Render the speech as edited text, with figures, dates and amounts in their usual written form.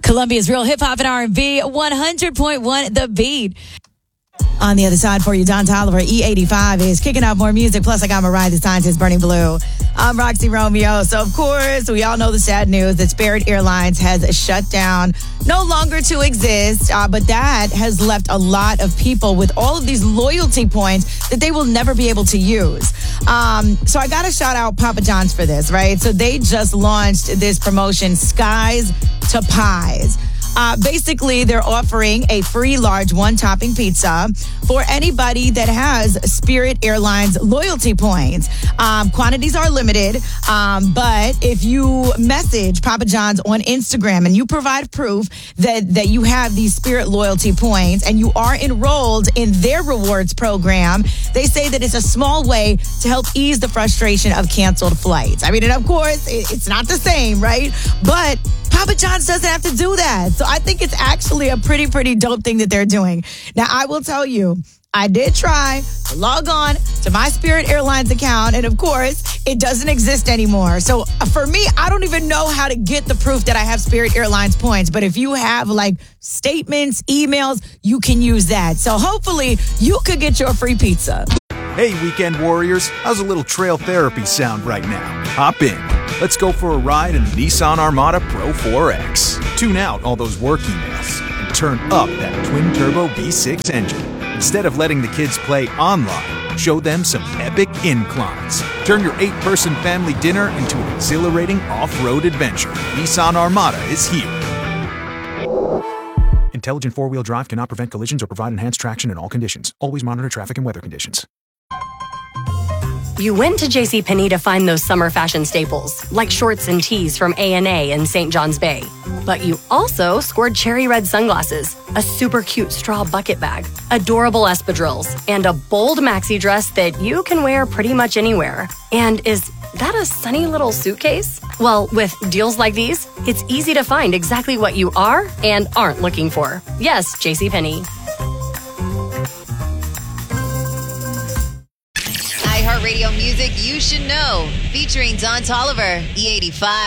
Columbia's Real Hip Hop and R&B, 100.1 The Beat. On the other side for you, Don Toliver, E85 is kicking out more music. Plus, I got Mariah the Scientist, Burning Blue. I'm Roxy Romeo. So, of course, we all know the sad news that Spirit Airlines has shut down, no longer to exist. But that has left a lot of people with all of these loyalty points that they will never be able to use. So I got to shout out Papa John's for this, right? So they just launched this promotion, Skies to Pies. Basically, they're offering a free large one-topping pizza for anybody that has Spirit Airlines loyalty points. Quantities are limited, but if you message Papa John's on Instagram and you provide proof that you have these Spirit loyalty points and you are enrolled in their rewards program, they say that it's a small way to help ease the frustration of canceled flights. I mean, and of course, it's not the same, right? But Papa John's doesn't have to do that. So I think it's actually a pretty dope thing that they're doing. Now, I will tell you, I did try to log on to my Spirit Airlines account, and of course, it doesn't exist anymore. So for me, I don't even know how to get the proof that I have Spirit Airlines points. But if you have like statements, emails, you can use that. So hopefully, you could get your free pizza. Hey, weekend warriors, how's a little trail therapy sound right now? Hop in. Let's go for a ride in the Nissan Armada Pro 4X. Tune out all those work emails and turn up that twin-turbo V6 engine. Instead of letting the kids play online, show them some epic inclines. Turn your 8-person family dinner into an exhilarating off-road adventure. Nissan Armada is here. Intelligent four-wheel drive cannot prevent collisions or provide enhanced traction in all conditions. Always monitor traffic and weather conditions. You went to JCPenney to find those summer fashion staples, like shorts and tees from A&A in St. John's Bay. But you also scored cherry red sunglasses, a super cute straw bucket bag, adorable espadrilles, and a bold maxi dress that you can wear pretty much anywhere. And is that a sunny little suitcase? Well, with deals like these, it's easy to find exactly what you are and aren't looking for. Yes, JCPenney. iHeartRadio music you should know, featuring Don Toliver, E85.